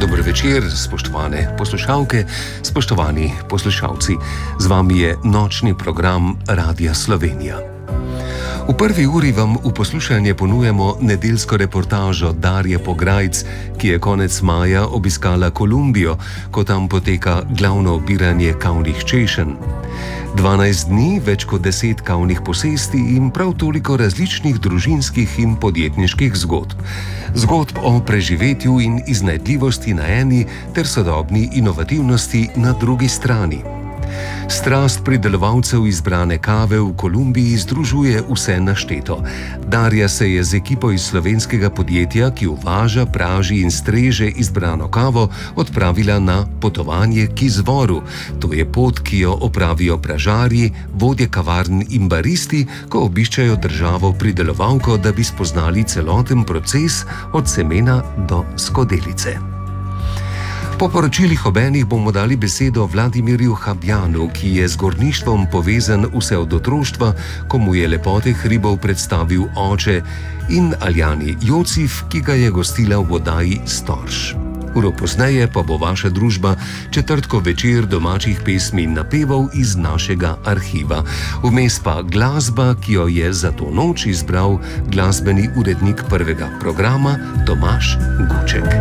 Dober večer, spoštovane poslušalke, spoštovani poslušalci. Z vami je nočni program Radia Slovenija. V prvi uri vam v poslušanje ponujemo nedeljsko reportažo Darje Pograjc, ki je konec maja obiskala Kolumbijo, ko tam poteka glavno obiranje kavnih češenj. 12 dni, več kot 10 kavnih posesti in prav toliko različnih družinskih in podjetniških zgodb. Zgodb o preživetju in iznajdljivosti na eni ter sodobni inovativnosti na drugi strani. Strast pridelovalcev izbrane kave v Kolumbiji združuje vse našteto. Darja se je z ekipo iz slovenskega podjetja, ki uvaža, praži in streže izbrano kavo, odpravila na potovanje k izvoru. To je pot, ki jo opravijo pražarji, vodje kavarn in baristi, ko obiščajo državo pridelovalko, da bi spoznali celoten proces od semena do skodelice. Po poročilih obenih bomo dali besedo Vladimirju Habjanu, ki je z gorništvom povezan vse od otroštva, ko mu je lepote hribov predstavil oče, in Aljani Jocif, ki ga je gostila v oddaji Storž. Uro pozneje pa bo vaša družba četrtkov večer domačih pesmi in napevov iz našega arhiva. Vmes pa glasba, ki jo je za to noč izbral glasbeni urednik prvega programa Tomaž Guček.